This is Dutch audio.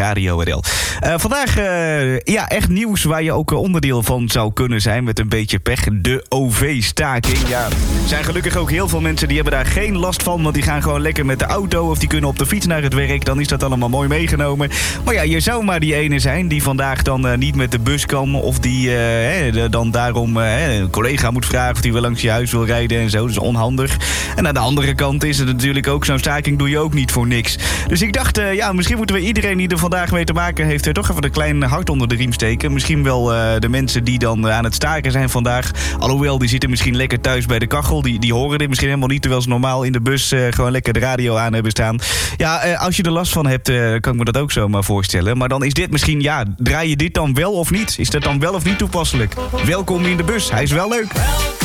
Radio NL. Vandaag echt nieuws waar je ook onderdeel van zou kunnen zijn met een beetje pech. De OV-staking. Ja, er zijn gelukkig ook heel veel mensen die hebben daar geen last van, want die gaan gewoon lekker met de auto of die kunnen op de fiets naar het werk. Dan is dat allemaal mooi meegenomen. Maar ja, je zou maar die ene zijn die vandaag dan niet met de bus kan of die dan daarom een collega moet vragen of die wel langs je huis wil rijden en zo. Dat is onhandig. En aan de andere kant is het natuurlijk ook zo'n staking doe je ook niet voor niks. Dus ik dacht, misschien moeten we iedereen die er vandaag mee te maken heeft toch even een klein hart onder de riem steken. Misschien wel de mensen die dan aan het staken zijn vandaag. Alhoewel, die zitten misschien lekker thuis bij de kachel. Die horen dit misschien helemaal niet, terwijl ze normaal in de bus gewoon lekker de radio aan hebben staan. Ja, als je er last van hebt, kan ik me dat ook zomaar voorstellen. Maar dan is dit misschien, draai je dit dan wel of niet? Is dat dan wel of niet toepasselijk? Welkom in de bus, hij is wel leuk.